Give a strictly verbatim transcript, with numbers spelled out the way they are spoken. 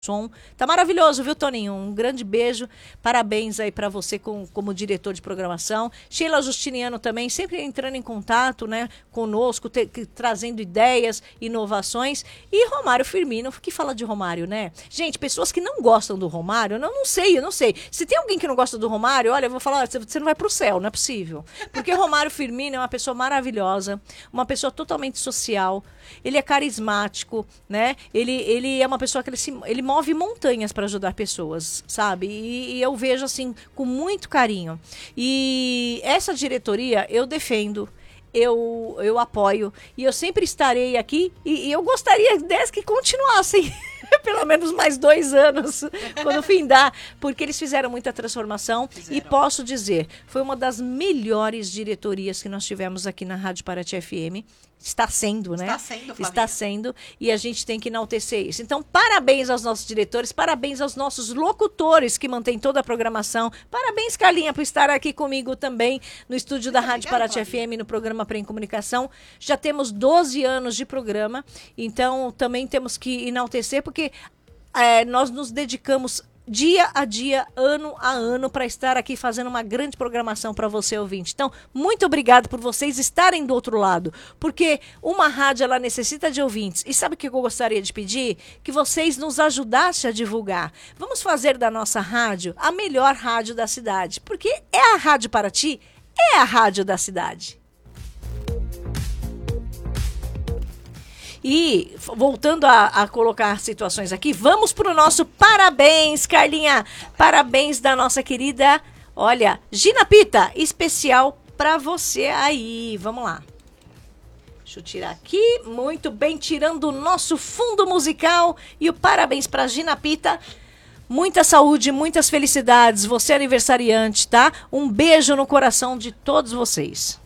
som. Tá maravilhoso, viu, Toninho? Um grande beijo. Parabéns aí para você com, como diretor de programação. Sheila Justiniano também, sempre entrando em contato, né, conosco, te, que, trazendo ideias, inovações. E Romário Firmino, que fala de Romário, né? Gente, pessoas que não gostam do Romário, eu não, não sei, eu não sei. Se tem alguém que não gosta do Romário, olha, eu vou falar, você não vai pro céu, não é possível. Porque Romário Firmino é uma pessoa maravilhosa, uma pessoa totalmente social, ele é carismático, né? Ele, ele é uma pessoa que ele se... Ele move montanhas para ajudar pessoas, sabe? E, e eu vejo assim com muito carinho. E essa diretoria eu defendo, eu, eu apoio e eu sempre estarei aqui e, e eu gostaria dessa que continuassem pelo menos mais dois anos quando findar, porque eles fizeram muita transformação fizeram. E posso dizer, foi uma das melhores diretorias que nós tivemos aqui na Rádio Paraty F M. Está sendo, né? Está sendo, Flavinha. Está sendo, e a gente tem que enaltecer isso. Então, parabéns aos nossos diretores, parabéns aos nossos locutores que mantêm toda a programação. Parabéns, Carlinha, por estar aqui comigo também no estúdio da Rádio Paraty F M, no programa Prem Comunicação. Já temos doze anos de programa, então também temos que enaltecer, porque é, nós nos dedicamos dia a dia, ano a ano, para estar aqui fazendo uma grande programação para você, ouvinte. Então, muito obrigado por vocês estarem do outro lado, porque uma rádio, ela necessita de ouvintes. E sabe o que eu gostaria de pedir? Que vocês nos ajudassem a divulgar. Vamos fazer da nossa rádio a melhor rádio da cidade, porque é a Rádio Paraty, é a rádio da cidade. E, voltando a, a colocar situações aqui, vamos para o nosso parabéns, Carlinha. Parabéns da nossa querida, olha, Gina Pita, especial para você aí. Vamos lá. Deixa eu tirar aqui. Muito bem, tirando o nosso fundo musical. E o parabéns para Gina Pita. Muita saúde, muitas felicidades. Você é aniversariante, tá? Um beijo no coração de todos vocês.